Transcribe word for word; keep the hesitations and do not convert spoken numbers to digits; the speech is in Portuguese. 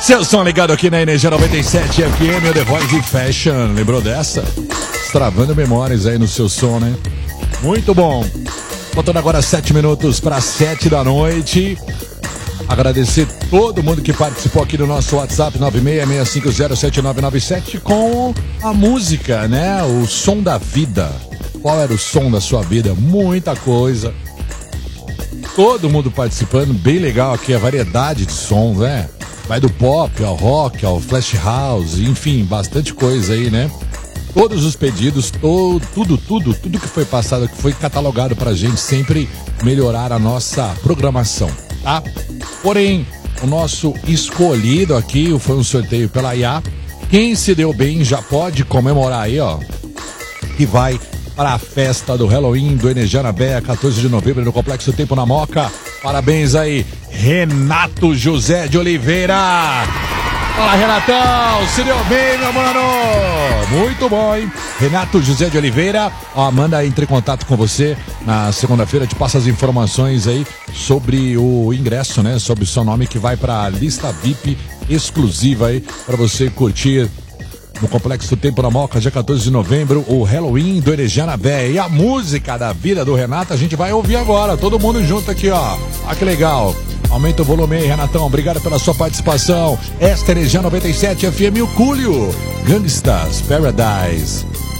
Seu som ligado aqui na Energia noventa e sete F M, o The Voice Fashion. Lembrou dessa? Travando memórias aí no seu som, né? Muito bom. Faltando agora sete minutos para sete da noite. Agradecer todo mundo que participou aqui do nosso WhatsApp nove seis seis cinco zero sete nove nove sete com a música, né? O som da vida. Qual era o som da sua vida? Muita coisa. Todo mundo participando, bem legal aqui a variedade de sons, né? Vai do pop ao rock, ao flash house, enfim, bastante coisa aí, né? Todos os pedidos, todo, tudo, tudo, tudo que foi passado, que foi catalogado pra gente sempre melhorar a nossa programação, tá? Porém, o nosso escolhido aqui foi um sorteio pela I A. Quem se deu bem já pode comemorar aí, ó, que vai para a festa do Halloween do Energia na Béia, quatorze de novembro, no Complexo Tempo na Moca. Parabéns aí, Renato José de Oliveira. Fala, Renatão, se deu bem, meu mano. Muito bom, hein? Renato José de Oliveira, ó, Amanda entra em contato com você na segunda-feira, te passa as informações aí sobre o ingresso, né? Sobre o seu nome que vai para a lista V I P exclusiva aí para você curtir no Complexo Tempo na Moca, dia quatorze de novembro, o Halloween do Energia na Béia. E a música da vida do Renato a gente vai ouvir agora, todo mundo junto aqui, ó. Ah, que legal. Aumenta o volume aí, Renatão. Obrigado pela sua participação. Esta é Energia noventa e sete F M, o Cúlio. Gangsta's Paradise.